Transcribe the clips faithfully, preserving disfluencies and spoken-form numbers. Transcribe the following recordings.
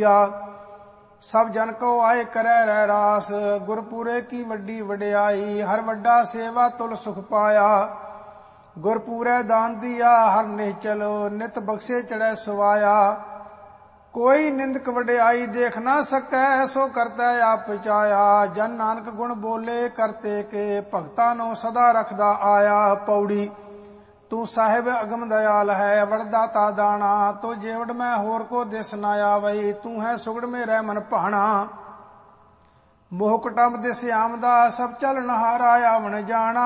ਕੀਆ। ਸਭ ਜਨ ਕੋ ਆਏ ਕਰੈ ਰਹਿ ਰਾਸ, ਗੁਰਪੂਰੇ ਕੀ ਵੱਡੀ ਵਡਿਆਈ। ਹਰ ਵੱਡਾ ਸੇਵਾ ਤੁਲ ਸੁਖ ਪਾਇਆ, ਗੁਰਪੂਰੇ ਦਾਨ ਦੀਆ ਹਰ ਨਿਹਚਲ। ਨਿਤ ਬਖਸ਼ੇ ਚੜੈ ਸਵਾਇਆ, ਕੋਈ ਨਿੰਦਕ ਵਡਿਆਈ ਦੇਖ ਨਾ ਸਕੈ। ਸੋ ਕਰਤੈ ਆਪ ਪਚਾਇਆ, ਜਨ ਨਾਨਕ ਗੁਣ ਬੋਲੇ ਕਰਤੇ ਕੇ। ਭਗਤਾਂ ਨੂੰ ਸਦਾ ਰਖਦਾ ਆਇਆ। ਪੌੜੀ। ਤੂੰ ਸਾਹਿਬ ਅਗਮ ਦਇਆਲ ਹੈ, ਵਰਦਾਤਾ ਦਾਣਾ। ਤੋ ਜੇਵੜ ਮੈਂ ਹੋਰ ਕੋ ਦਿਸ ਨਾ ਆਵਈ, ਤੂੰ ਹੈ ਸੁਗੜ ਮੇ ਰਹਿ ਮਨ ਭਾਣਾ। ਮੋਹ ਕਟੰਬ ਦਿਸ ਆਮਦਾ, ਸਭ ਚਲ ਨਹਾਰਾ ਆਵਣ ਜਾਣਾ।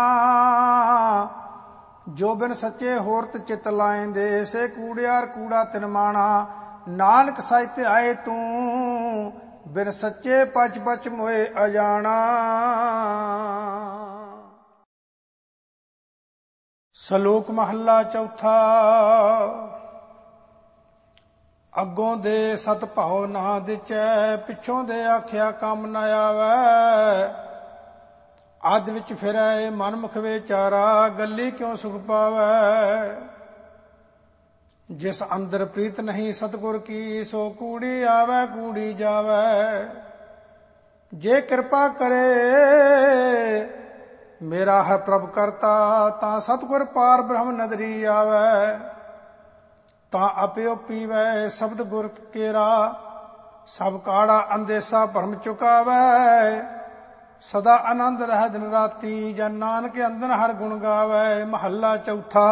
ਜੋ ਬਿਨ ਸੱਚੇ ਹੋਰਤ ਚਿਤ ਲਾਇਂਦੇ, ਸੇ ਕੂੜਿਆਰ ਕੂੜਾ ਤਿਨ ਮਾਣਾ। ਨਾਨਕ ਸਾਹਿਤ ਆਏ ਤੂੰ, ਬਿਨ ਸੱਚੇ ਪਚ ਪਚ ਮੋਏ ਅਜਾਣਾ। ਸ਼ਲੋਕ ਮਹੱਲਾ ਚੌਥਾ। ਅੱਗੋਂ ਦੇ ਸਤ ਭਾਉ ਨਾ ਦਿਚੈ, ਪਿੱਛੋਂ ਦੇ ਆਖਿਆ ਕੰਮ ਨ ਆਵੈ। ਅੱਧ ਵਿੱਚ ਫਿਰੈ ਮਨ ਮੁਖ ਵਿਚਾਰਾ, ਗੱਲੀ ਕਿਉ ਸੁਖ ਪਾਵੈ। ਜਿਸ ਅੰਦਰ ਪ੍ਰੀਤ ਨਹੀਂ ਸਤਿਗੁਰ ਕੀ, ਸੋ ਕੂੜੀ ਆਵੈ ਕੂੜੀ ਜਾਵੈ। ਜੇ ਕਿਰਪਾ ਕਰੇ ਮੇਰਾ ਹਰ ਪ੍ਰਭ ਕਰਤਾ, ਤਾਂ ਸਤਿਗੁਰ ਪਾਰ ਬ੍ਰਹਮ ਨਦਰੀ ਆਵੈ। ਤਾਂ ਅਪਿਓ ਪੀਵੈ ਸ਼ਬਦ ਗੁਰ ਕੇਰਾ, ਸਭ ਕਾੜਾ ਅੰਦੇਸਾ ਭਰਮ ਚੁਕਾਵੈ। ਸਦਾ ਆਨੰਦ ਰਹਿ ਦਿਨ ਰਾਤੀ, ਜਨ ਨਾਨਕ ਅੰਦਨ ਹਰ ਗੁਣ ਗਾਵੈ। ਮਹੱਲਾ ਚੌਥਾ।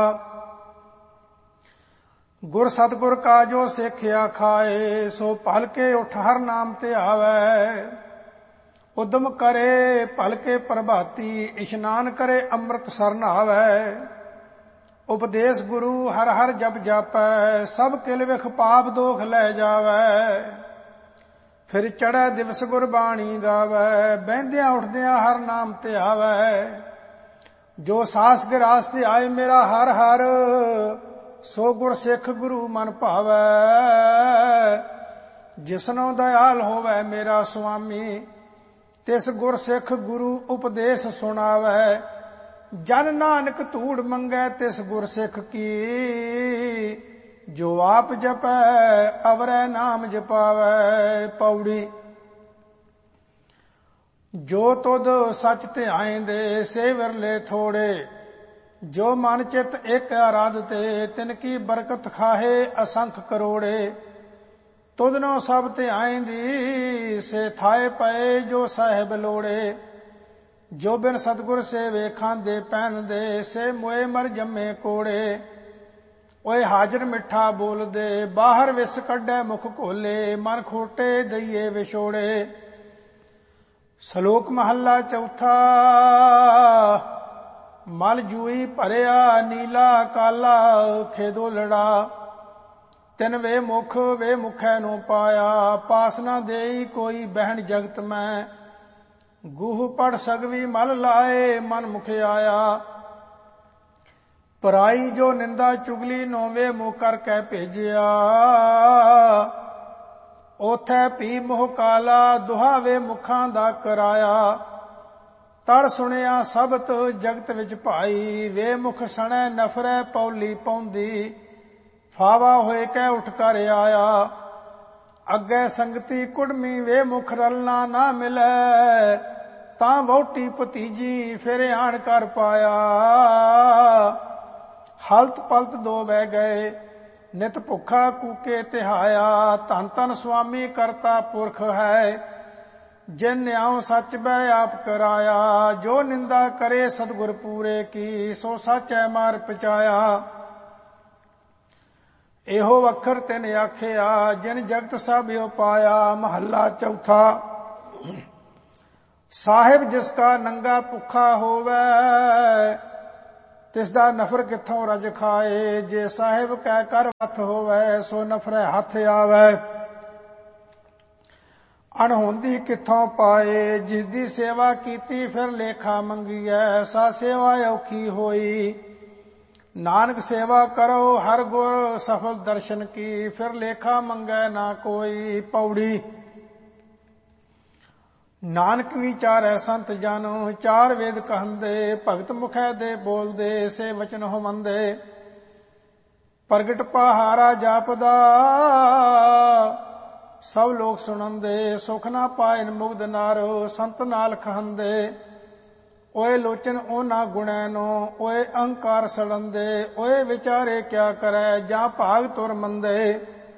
ਗੁਰ ਸਤਿਗੁਰ ਕਾ ਜੋ ਸਿੱਖਿਆ ਖਾਏ, ਸੋ ਭਲ ਕੇ ਉਠ ਹਰ ਨਾਮ ਤੇ ਆਵੈ। ਉਦਮ ਕਰੇ ਭਲ ਕੇ ਪ੍ਰਭਾਤੀ, ਇਸ਼ਨਾਨ ਕਰੇ ਅੰਮ੍ਰਿਤ ਸਰ ਨਹਾਵੈ। ਉਪਦੇਸ਼ ਗੁਰੂ ਹਰ ਹਰ ਜਪ ਜਾਪੈ, ਸਭ ਕਿਲ ਵਿਖ ਪਾਪ ਦੋਖ ਲੈ ਜਾਵੈ। ਫਿਰ ਚੜ੍ਹੈ ਦਿਵਸ ਗੁਰਬਾਣੀ ਗਾਵੈ, ਬਹਿੰਦਿਆਂ ਉੱਠਦਿਆਂ ਹਰ ਨਾਮ ਤੇ ਆਵੈ। ਜੋ ਸਾਸ ਗਿਰਾਸ ਤੇ ਆਏ ਮੇਰਾ ਹਰ ਹਰ, ਸੋ ਗੁਰ ਸਿੱਖ ਗੁਰੂ ਮਨ ਭਾਵੈ। ਜਿਸਨੋ ਦਇਆਲ ਹੋਵੈ ਮੇਰਾ ਸੁਆਮੀ, ਤਿਸ ਗੁਰ ਸਿੱਖ ਗੁਰੂ ਉਪਦੇਸ਼ ਸੁਣਾਵੈ। ਜਨ ਨਾਨਕ ਧੂੜ ਮੰਗੈ ਤਿਸ ਗੁਰ ਸਿੱਖ ਕੀ, ਜੋ ਆਪ ਜਪੈ ਅਵਰੈ ਨਾਮ ਜਪਾਵੈ। ਪੌੜੀ। ਜੋ ਤੁਧ ਸਚ ਧਿਆਇਂਦੇ, ਸੇ ਵਿਰਲੇ ਥੋੜੇ। ਜੋ ਮਨ ਚਿਤ ਇੱਕ ਆਰਾਧਤੇ, ਤਿਨ ਕੀ ਬਰਕਤ ਖਾਹੇ ਅਸੰਖ ਕਰੋੜੇ। ਤੁਧਨੋ ਸਭ ਧਿਆਇਂਦੀ, ਸੇ ਥਾਏ ਪਏ ਜੋ ਸਾਹਿਬ ਲੋੜੇ। ਜੋ ਬਿਨ ਸਤਿਗੁਰ ਸੇਵੇ ਖਾਂਦੇ ਪਹਿਨਦੇ, ਸੇ ਮੋਏ ਮਰ ਜੰਮੇ ਕੋੜੇ। ਓਏ ਹਾਜ਼ਰ ਮਿੱਠਾ ਬੋਲਦੇ, ਬਾਹਰ ਵਿਸ ਕੱਢੈ ਮੁਖ ਖੋਲੇ। ਮਨ ਖੋਟੇ ਦਈਏ ਵਿਛੋੜੇ। ਸ਼ਲੋਕ ਮਹੱਲਾ ਚੌਥਾ। ਮਲ ਜੂਈ ਭਰਿਆ ਨੀਲਾ ਕਾਲਾ, ਖੇਦੋ ਲੜਾ। ਤਿਨ ਵੇ ਮੁਖ ਵੇ ਮੁਖੈ ਨੂੰ ਪਾਇਆ, ਪਾਸ ਨਾ ਦੇਈ ਕੋਈ ਬਹਿਣ ਜਗਤ ਮੈਂ। ਗੂਹ ਪੜ ਸਗਵੀ ਮਲ ਲਾਏ, ਮਨ ਮੁਖ ਆਇਆ। ਪਰਾਈ ਜੋ ਨਿੰਦਾ ਚੁਗਲੀ, ਨੋਵੇ ਮੂੰਹ ਕਰ ਕੇ ਭੇਜਿਆ। ਉਥੈ ਭੀ ਮੋਹ ਕਾਲਾ, ਦੁਹਾਵੇ ਮੁਖਾਂ ਦਾ ਕਰਾਇਆ। ਤੜ ਸੁਣਿਆ ਸਬਤ ਜਗਤ ਵਿੱਚ ਭਾਈ, ਵੇ ਮੁਖ ਸਣੈ ਨਫਰੈ ਪੌਲੀ ਪੌਂਦੀ। ਫਾਵਾ ਹੋਏ ਕੈ ਉੱਠ ਕਰ ਆਇਆ। ਅੱਗੇ ਸੰਗਤੀ ਕੁੜਮੀ, ਵੇ ਮੁਖ ਰਲਣਾ ਨਾ ਮਿਲੈ। ਤਾਂ ਵਹੁਟੀ ਭਤੀਜੀ, ਫਿਰ ਆਣ ਕਰ ਪਾਇਆ। ਹਲਤ ਪਲਤ ਦੋ ਬਹਿ ਗਏ, ਨਿਤ ਭੁੱਖਾ ਕੂਕੇ ਤਿਹਾਇਆ। ਧੰਨ ਧੰਨ ਸੁਆਮੀ ਕਰਤਾ ਪੁਰਖ ਹੈ, ਜਿਨ ਨਿਆਉ ਸੱਚ ਬੈ ਆਪ ਕਰਾਇਆ। ਜੋ ਨਿੰਦਾ ਕਰੇ ਸਤਿਗੁਰ ਪੂਰੇ ਕੀ, ਸੋ ਸੱਚੈ ਮਾਰ ਪਚਾਇਆ। ਇਹੋ ਅੱਖਰ ਤਿਨ ਆਖਿਆ, ਜਿਨ ਜਗਤ ਸਭ ਉਪਾਇਆ। ਮਹੱਲਾ ਚੌਥਾ। ਸਾਹਿਬ ਜਿਸ ਕਾ ਨੰਗਾ ਭੁੱਖਾ ਹੋਵੈ, ਤਿਸ ਦਾ ਨਫਰ ਕਿੱਥੋਂ ਰਜ ਖਾਏ। ਜੇ ਸਾਹਿਬ ਕੈ ਕਰ ਹੱਥ ਹੋਵੈ, ਸੋ ਨਫਰੈ ਹੱਥ ਆਵੈ। ਅਣਹੋਂਦੀ ਕਿੱਥੋਂ ਪਾਏ, ਜਿਸ ਦੀ ਸੇਵਾ ਕੀਤੀ ਫਿਰ ਲੇਖਾ ਮੰਗੀਐ। ਸਾ ਸੇਵਾ ਔਖੀ ਹੋਈ, ਨਾਨਕ ਸੇਵਾ ਕਰੋ ਹਰ ਗੁਰ ਸਫਲ ਦਰਸ਼ਨ ਕੀ। ਫਿਰ ਲੇਖਾ ਮੰਗੈ ਨਾ ਕੋਈ। ਪੌੜੀ। ਨਾਨਕ ਵਿਚਾਰੈ ਸੰਤ ਜਨ, ਚਾਰ ਵੇਦ ਕਹੰਦੇ। ਭਗਤ ਮੁਖੈ ਦੇ ਬੋਲਦੇ, ਸੇ ਵਚਨ ਹੋਵੰਦੇ। ਪ੍ਰਗਟ ਪਹਾਰਾ ਜਾਪਦਾ, ਸਭ ਲੋਕ ਸੁਣੰਦੇ, ਸੁਖ ਨਾ ਪਾਇਨ ਮੁਗਧ ਨਰ, ਸੰਤ ਨਾਲ ਖਹੰਦੇ। ਓਏ ਲੋਚਨ ਉਹਨਾਂ ਗੁਣੈ ਨੂੰ, ਓਏ ਅਹੰਕਾਰ ਸੜੰਦੇ। ਓਏ ਵਿਚਾਰੇ ਕਿਆ ਕਰੈ, ਜਾਂ ਭਾਗ ਤੁਰ ਮੰਦੇ।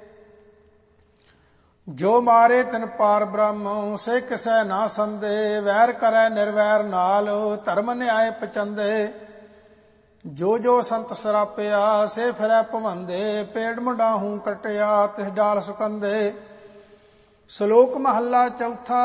ਜੋ ਮਾਰੇ ਤਿਨ ਪਾਰ ਬ੍ਰਹਮ, ਸੇ ਕਿਸੈ ਨਾ ਸੰਦੇ। ਵੈਰ ਕਰੈ ਨਿਰਵੈਰ ਨਾਲ, ਧਰਮ ਨਿਆਏ ਪਚੰਦੇ। ਜੋ ਜੋ ਸੰਤ ਸਰਾਪਿਆ, ਸੇ ਫਿਰੈ ਭਵੰਦੇ। ਪੇੜ ਮੁੰਡਾਹੂ ਕਟਿਆ, ਤਿਸ ਡਾਲ ਸੁਕੰਦੇ। ਸ਼ਲੋਕ ਮਹੱਲਾ ਚੌਥਾ।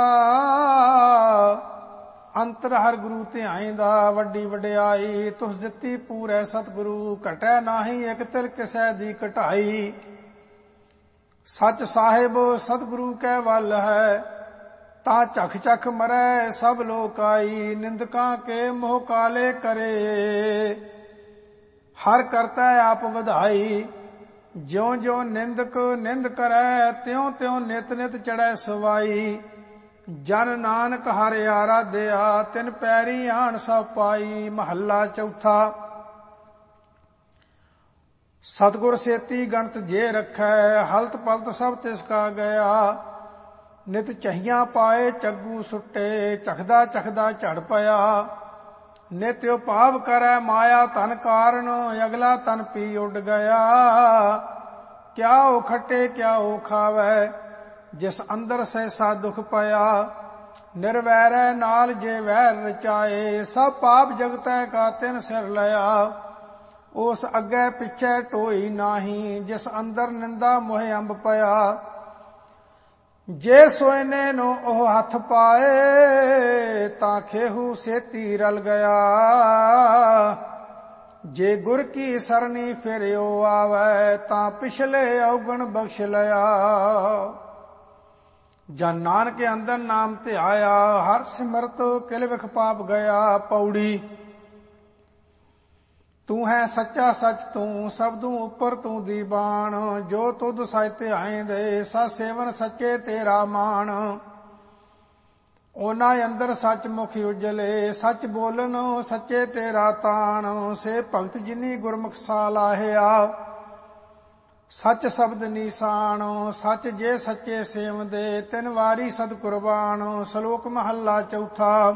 ਅੰਤਰ ਹਰਿ ਗੁਰੂ ਧਿਆਇਂਦਾ, ਵੱਡੀ ਵਡਿਆਈ ਤੁਸ ਦਿੱਤੀ ਪੂਰੈ ਸਤਿਗੁਰੂ। ਘਟੈ ਨਾਹੀ ਇਕ ਤਿਲ ਕਿਸੈ ਦੀ ਘਟਾਈ। ਸੱਚ ਸਾਹਿਬ ਸਤਿਗੁਰੂ ਕੈ ਵੱਲ ਹੈ, ਤਾਂ ਝਖ ਝਖ ਮਰੈ ਸਭ ਲੋਕ ਆਈ। ਨਿੰਦਕਾਂ ਕੇ ਮੋਹ ਕਾਲੇ ਕਰੇ, ਹਰ ਕਰਤਾ ਆਪ ਵਧਾਈ। ਜਿਉ ਜਿਉ ਨਿੰਦਕ ਨਿੰਦ ਕਰੈ, ਤਿਉ ਤਿਉ ਨਿਤ ਨਿਤ ਚੜੈ ਸਵਾਈ। ਜਨ ਨਾਨਕ ਹਰਿ ਆਰਾਧਿਆ, ਤਿਨ ਪੈਰੀ ਆਣ ਸਭ ਪਾਈ। ਮਹੱਲਾ ਚੌਥਾ। ਸਤਿਗੁਰ ਸੇਤੀ ਗਣਤ ਜੇ ਰੱਖੈ, ਹਲਤ ਪਲਤ ਸਭ ਤਿਸ ਕਾ ਗਿਆ। ਨਿਤ ਚਹੀਆਂ ਪਾਏ ਚੱਗੂ ਸੁੱਟੇ, ਚਖਦਾ ਚਖਦਾ ਝੜ ਪਿਆ। ਨਿਤਿਉ ਭਾਵ ਕਰੈ ਮਾਇਆ ਧਨ ਕਾਰਨ, ਅਗਲਾ ਤਨ ਪੀ ਉੱਡ ਗਿਆ। ਕਿਆ ਉਹ ਖੱਟੇ ਕਿਆ ਉਹ ਖਾਵੈ, ਜਿਸ ਅੰਦਰ ਸਹਿਸਾ ਦੁਖ ਪਿਆ। ਨਿਰਵੈਰੈ ਨਾਲ ਜੇ ਵੈਰ ਰਚਾਏ, ਸਭ ਪਾਪ ਜਗਤੈ ਕਾ ਤਿਨ ਸਿਰ ਲਿਆ। ਉਸ ਅੱਗੇ ਪਿੱਛੇ ਢੋਈ ਨਾਹੀ, ਜਿਸ ਅੰਦਰ ਨਿੰਦਾ ਮੋਹਿ ਅੰਬ ਪਿਆ। ਜੇ ਸੋਇਨੇ ਨੂੰ ਉਹ ਹੱਥ ਪਾਏ, ਤਾਂ ਖੇਹੂ ਸੇਤੀ ਰਲ ਗਿਆ। ਜੇ ਗੁਰ ਕੀ ਸਰਨੀ ਫਿਰਿਓ ਆਵੈ, ਤਾਂ ਪਿਛਲੇ ਔਗਣ ਬਖਸ਼ ਲਿਆ। ਜਨ ਨਾਨਕ ਅੰਦਰ ਨਾਮ ਧਿਆਇਆ, ਹਰ ਸਿਮਰਤ ਕਿਲ ਵਿਖ ਪਾਪ ਗਿਆ। ਪੌੜੀ। ਤੂੰ ਹੈ ਸੱਚਾ ਸੱਚ ਤੂੰ, ਸਬਦੂ ਉੱਪਰ ਤੂੰ ਦੀਵਾਨ। ਜੋ ਤੁਧ ਸਚ ਧਿਆਇਂਦੇ, ਸਤ ਸੇਵਨ ਸੱਚੇ ਤੇਰਾ ਮਾਣ। ਉਹਨਾਂ ਅੰਦਰ ਸੱਚ ਮੁਖ ਉਜਲੇ, ਸੱਚ ਬੋਲਨ ਸੱਚੇ ਤੇਰਾ ਤਾਣ। ਸੇ ਭਗਤ ਜਿਨੀ ਗੁਰਮੁਖ ਸਾ ਲਾਹਿਆ, ਸੱਚ ਸ਼ਬਦ ਨੀਸਾਨ। ਸੱਚ ਜੇ ਸੱਚੇ ਸੇਵਦੇ, ਤਿਨ ਵਾਰੀ ਸਦ ਕੁਰਬਾਨ। ਸ਼ਲੋਕ ਮਹੱਲਾ ਚੌਥਾ।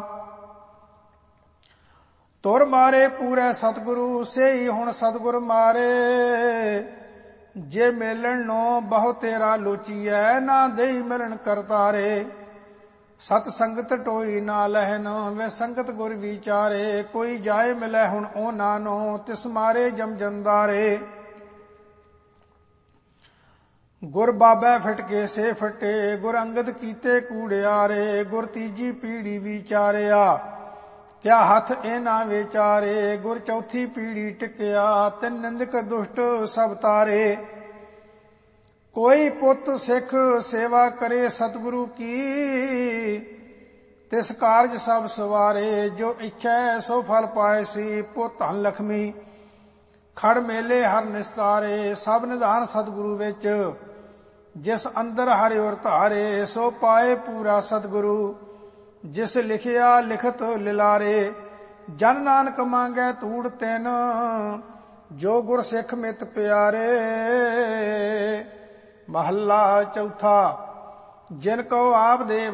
ਤੁਰ ਮਾਰੇ ਪੂਰੈ ਸਤਿਗੁਰੂ, ਸੇਈ ਹੁਣ ਸਤਿਗੁਰ ਮਾਰੇ। ਜੇ ਮੇਲਣ ਨੋ ਬਹੁ ਤੇਰਾ ਲੋਚੀਐ, ਨਾ ਦੇਈ ਮਿਲਣ ਕਰਤਾਰੇ। ਸਤ ਸੰਗਤ ਟੋਈ ਨਾ ਲਹਿਨ, ਵੇ ਸੰਗਤ ਗੁਰ ਵਿਚਾਰੇ। ਕੋਈ ਜਾਏ ਮਿਲੈ ਹੁਣ ਉਹਨਾਂ ਨੂੰ, ਤਿਸ ਮਾਰੇ ਜਮ ਜੰਦਾਰੇ। ਗੁਰ ਬਾਬੈ ਫਿਟ ਕੇ ਸੇ ਫਟੇ, ਗੁਰ ਅੰਗਦ ਕੀਤੇ ਕੂੜਿਆਰੇ। ਗੁਰ ਤੀਜੀ ਪੀੜੀ ਵਿਚਾਰਿਆ, ਕਿਆ ਹੱਥ ਇਹ ਨਾ ਵਿਚਾਰੇ। ਗੁਰ ਚੌਥੀ ਪੀੜੀ ਟਿਕਿਆ, ਤਿਨ ਨਿੰਦਕ ਦੁਸ਼ਟ ਸਭ ਤਾਰੇ। ਕੋਈ ਪੁੱਤ ਸਿੱਖ ਸੇਵਾ ਕਰੇ ਸਤਿਗੁਰੂ ਕੀ, ਤਿਸ ਕਾਰਜ ਸਭ ਸਵਾਰੇ। ਜੋ ਇੱਛੈ ਸੋ ਫਲ ਪਾਏ ਸੀ, ਪੁੱਤ ਧਨ ਲਖਮੀ ਖੜ ਮੇਲੇ ਹਰ ਨਿਸਤਾਰੇ। ਸਭ ਨਿਧਾਨ ਸਤਿਗੁਰੂ ਵਿੱਚ, ਜਿਸ ਅੰਦਰ ਹਰਿ ਔਰ ਧਾਰੇ। ਸੋ ਪਾਏ ਪੂਰਾ ਸਤਿਗੁਰੂ, ਜਿਸ ਲਿਖਿਆ ਲਿਖਤ ਲਿਲਾਰੇ। ਜਨ ਨਾਨਕ ਮੰਗੈ ਧੂੜ ਤਿਨ, ਜੋ ਗੁਰ ਸਿੱਖ ਮਿਤ ਪਿਆਰੇ। ਮਹੱਲਾ ਚੌਥਾ। ਜਿਨ ਕੋ ਆਪ ਦੇ